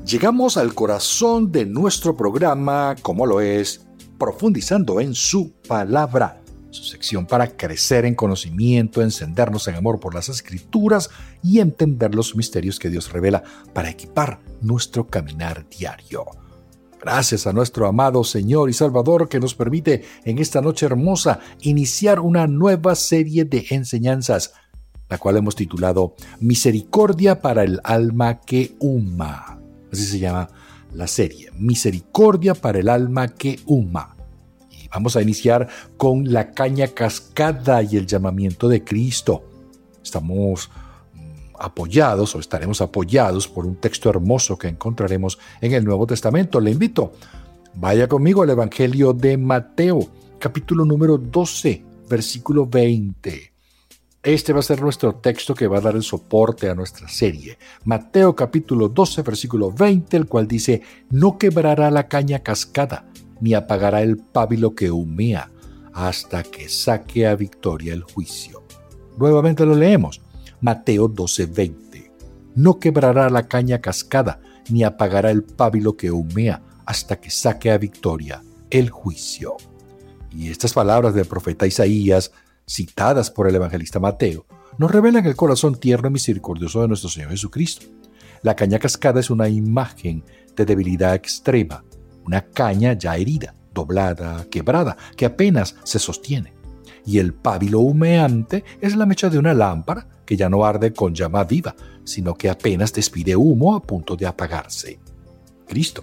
Llegamos al corazón de nuestro programa, como lo es, Profundizando en su Palabra, su sección para crecer en conocimiento, encendernos en amor por las Escrituras y entender los misterios que Dios revela para equipar nuestro caminar diario. Gracias a nuestro amado Señor y Salvador que nos permite en esta noche hermosa iniciar una nueva serie de enseñanzas, la cual hemos titulado Misericordia para el alma que huma. Así se llama la serie, Misericordia para el alma que huma. Y vamos a iniciar con la caña cascada y el llamamiento de Cristo. Estamos apoyados o estaremos apoyados por un texto hermoso que encontraremos en el Nuevo Testamento. Le invito, vaya conmigo al Evangelio de Mateo, capítulo número 12, versículo 20. Este va a ser nuestro texto que va a dar el soporte a nuestra serie. Mateo capítulo 12, versículo 20, el cual dice: No quebrará la caña cascada, ni apagará el pábilo que humea, hasta que saque a victoria el juicio. Nuevamente lo leemos. Mateo 12, 20. No quebrará la caña cascada, ni apagará el pábilo que humea, hasta que saque a victoria el juicio. Y estas palabras del profeta Isaías, citadas por el evangelista Mateo, nos revelan el corazón tierno y misericordioso de nuestro Señor Jesucristo. La caña cascada es una imagen de debilidad extrema, una caña ya herida, doblada, quebrada, que apenas se sostiene. Y el pábilo humeante es la mecha de una lámpara que ya no arde con llama viva, sino que apenas despide humo a punto de apagarse. Cristo,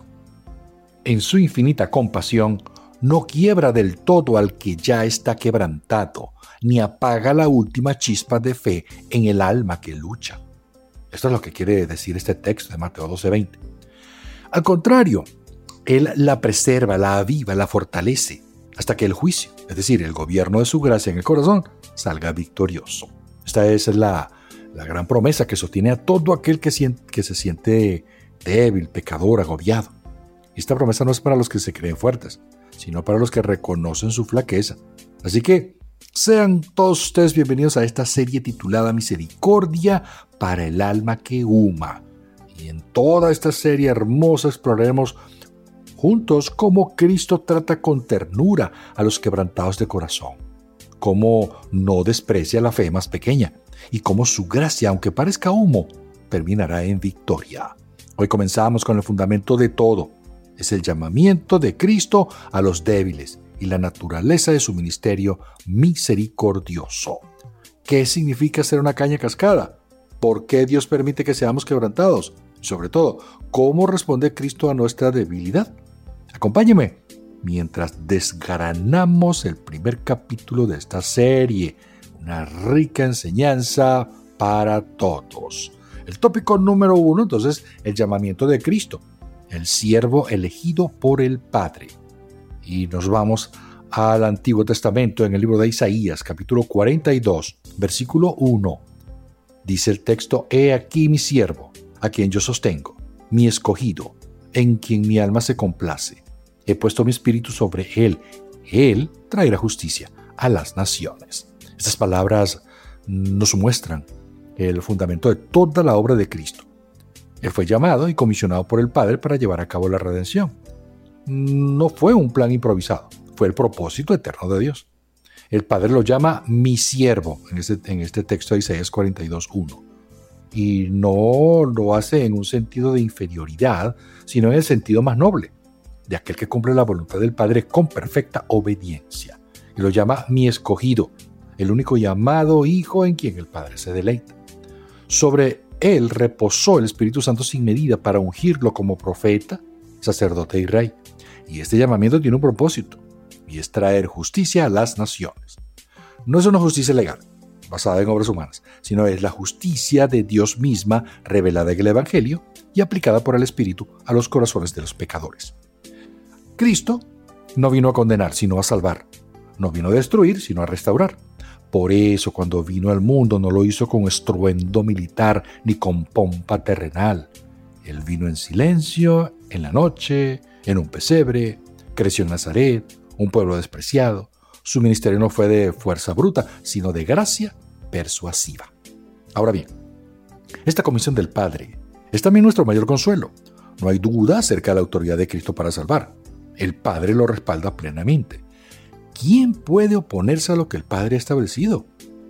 en su infinita compasión, no quiebra del todo al que ya está quebrantado, ni apaga la última chispa de fe en el alma que lucha. Esto es lo que quiere decir este texto de Mateo 12:20. Al contrario, Él la preserva, la aviva, la fortalece, hasta que el juicio, es decir, el gobierno de su gracia en el corazón, salga victorioso. Esta es la gran promesa que sostiene a todo aquel que se siente débil, pecador, agobiado. Y esta promesa no es para los que se creen fuertes, sino para los que reconocen su flaqueza. Así que sean todos ustedes bienvenidos a esta serie titulada Misericordia para el alma que huma. Y en toda esta serie hermosa exploraremos juntos cómo Cristo trata con ternura a los quebrantados de corazón, cómo no desprecia la fe más pequeña y cómo su gracia, aunque parezca humo, terminará en victoria. Hoy comenzamos con el fundamento de todo. Es el llamamiento de Cristo a los débiles y la naturaleza de su ministerio misericordioso. ¿Qué significa ser una caña cascada? ¿Por qué Dios permite que seamos quebrantados? Y sobre todo, ¿cómo responde Cristo a nuestra debilidad? Acompáñeme mientras desgranamos el primer capítulo de esta serie, una rica enseñanza para todos. El tópico número 1, entonces, el llamamiento de Cristo, el siervo elegido por el Padre. Y nos vamos al Antiguo Testamento en el libro de Isaías, capítulo 42, versículo 1. Dice el texto: He aquí mi siervo, a quien yo sostengo, mi escogido, en quien mi alma se complace. He puesto mi espíritu sobre él. Él traerá justicia a las naciones. Estas palabras nos muestran el fundamento de toda la obra de Cristo. Él fue llamado y comisionado por el Padre para llevar a cabo la redención. No fue un plan improvisado, fue el propósito eterno de Dios. El Padre lo llama mi siervo en este texto de Isaías 42:1. Y no lo hace en un sentido de inferioridad, sino en el sentido más noble, de aquel que cumple la voluntad del Padre con perfecta obediencia. Y lo llama mi escogido, el único llamado hijo en quien el Padre se deleita. Sobre él reposó el Espíritu Santo sin medida para ungirlo como profeta, sacerdote y rey. Y este llamamiento tiene un propósito, y es traer justicia a las naciones. No es una justicia legal, basada en obras humanas, sino es la justicia de Dios misma revelada en el Evangelio y aplicada por el Espíritu a los corazones de los pecadores. Cristo no vino a condenar, sino a salvar. No vino a destruir, sino a restaurar. Por eso, cuando vino al mundo, no lo hizo con estruendo militar ni con pompa terrenal. Él vino en silencio, en la noche, en un pesebre, creció en Nazaret, un pueblo despreciado. Su ministerio no fue de fuerza bruta, sino de gracia persuasiva. Ahora bien, esta comisión del Padre es también nuestro mayor consuelo, No hay duda acerca de la autoridad de Cristo para salvar. El Padre lo respalda plenamente. ¿Quién puede oponerse a lo que el Padre ha establecido?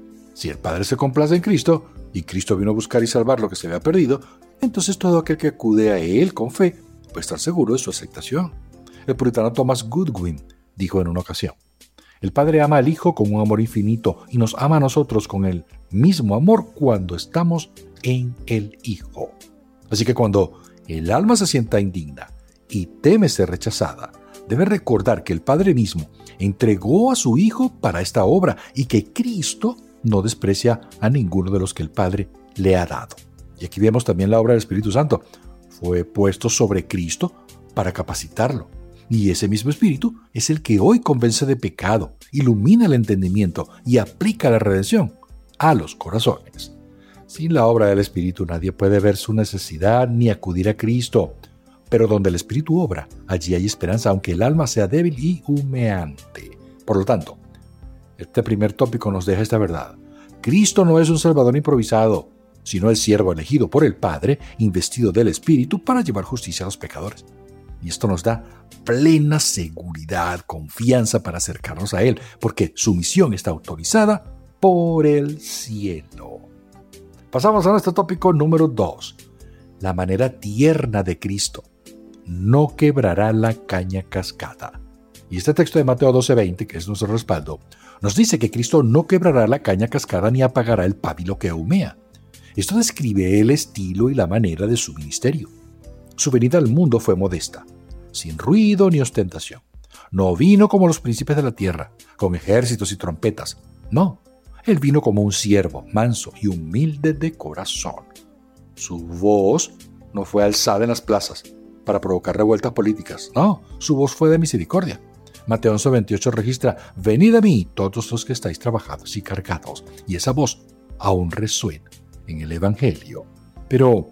Si el Padre se complace en Cristo, y Cristo vino a buscar y salvar lo que se había perdido, entonces todo aquel que acude a Él con fe puede estar seguro de su aceptación. El puritano Thomas Goodwin dijo en una ocasión: el Padre ama al Hijo con un amor infinito y nos ama a nosotros con el mismo amor cuando estamos en el Hijo. Así que cuando el alma se sienta indigna y teme ser rechazada, debe recordar que el Padre mismo entregó a su Hijo para esta obra y que Cristo no desprecia a ninguno de los que el Padre le ha dado. Y aquí vemos también la obra del Espíritu Santo. Fue puesto sobre Cristo para capacitarlo. Y ese mismo Espíritu es el que hoy convence de pecado, ilumina el entendimiento y aplica la redención a los corazones. Sin la obra del Espíritu nadie puede ver su necesidad ni acudir a Cristo. Pero donde el Espíritu obra, allí hay esperanza, aunque el alma sea débil y humeante. Por lo tanto, este primer tópico nos deja esta verdad. Cristo no es un Salvador improvisado, sino el siervo elegido por el Padre, investido del Espíritu para llevar justicia a los pecadores. Y esto nos da plena seguridad, confianza para acercarnos a Él, porque su misión está autorizada por el cielo. Pasamos a nuestro tópico número 2. La manera tierna de Cristo. No quebrará la caña cascada. Y este texto de Mateo 12:20, que es nuestro respaldo, nos dice que Cristo no quebrará la caña cascada ni apagará el pábilo que humea. Esto describe el estilo y la manera de su ministerio. Su venida al mundo fue modesta, sin ruido ni ostentación. No vino como los príncipes de la tierra, con ejércitos y trompetas. No, Él vino como un siervo, manso y humilde de corazón. Su voz no fue alzada en las plazas para provocar revueltas políticas. No, su voz fue de misericordia. Mateo 11:28 registra: venid a mí todos los que estáis trabajados y cargados. Y esa voz aún resuena en el Evangelio. Pero,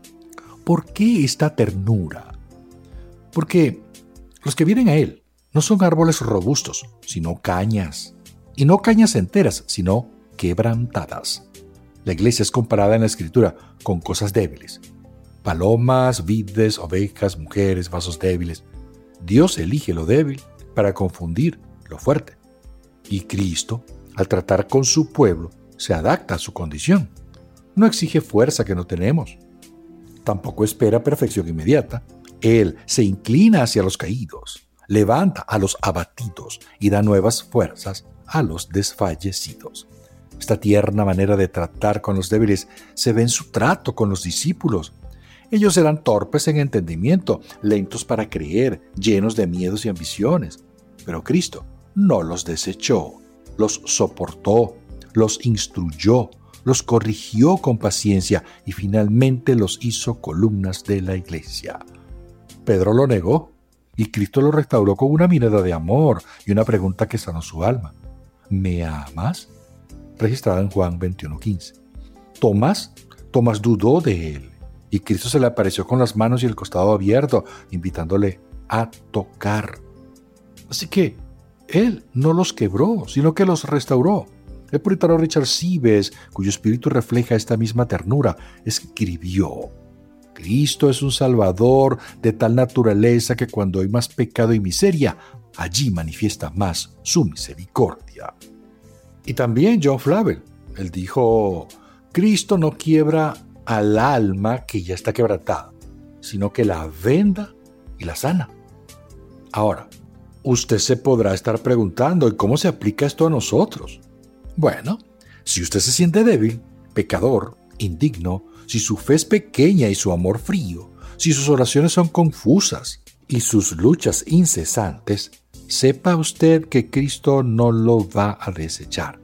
¿por qué esta ternura? Porque los que vienen a Él no son árboles robustos, sino cañas. Y no cañas enteras, sino quebrantadas. La iglesia es comparada en la Escritura con cosas débiles. Palomas, vides, ovejas, mujeres, vasos débiles. Dios elige lo débil para confundir lo fuerte. Y Cristo, al tratar con su pueblo, se adapta a su condición. No exige fuerza que no tenemos. Tampoco espera perfección inmediata. Él se inclina hacia los caídos, levanta a los abatidos y da nuevas fuerzas a los desfallecidos. Esta tierna manera de tratar con los débiles se ve en su trato con los discípulos. Ellos eran torpes en entendimiento, lentos para creer, llenos de miedos y ambiciones. Pero Cristo no los desechó, los soportó, los instruyó, los corrigió con paciencia y finalmente los hizo columnas de la iglesia. Pedro lo negó y Cristo lo restauró con una mirada de amor y una pregunta que sanó su alma. ¿Me amas? Registrada en Juan 21:15. Tomás dudó de él y Cristo se le apareció con las manos y el costado abierto, invitándole a tocar. Así que Él no los quebró, sino que los restauró. El puritano Richard Sibbes, cuyo espíritu refleja esta misma ternura, escribió: Cristo es un Salvador de tal naturaleza que cuando hay más pecado y miseria, allí manifiesta más su misericordia. Y también John Flavel, él dijo: Cristo no quiebra al alma que ya está quebrantada, sino que la venda y la sana. Ahora, usted se podrá estar preguntando: ¿y cómo se aplica esto a nosotros? Bueno, si usted se siente débil, pecador, indigno, si su fe es pequeña y su amor frío, si sus oraciones son confusas y sus luchas incesantes, sepa usted que Cristo no lo va a desechar.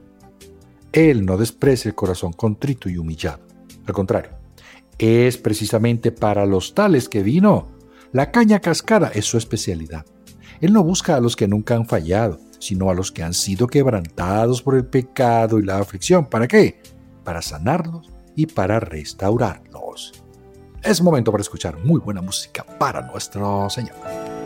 Él no desprecia el corazón contrito y humillado. Al contrario, es precisamente para los tales que vino. La caña cascada es su especialidad. Él no busca a los que nunca han fallado, sino a los que han sido quebrantados por el pecado y la aflicción. ¿Para qué? Para sanarlos y para restaurarlos. Es momento para escuchar muy buena música para nuestro Señor.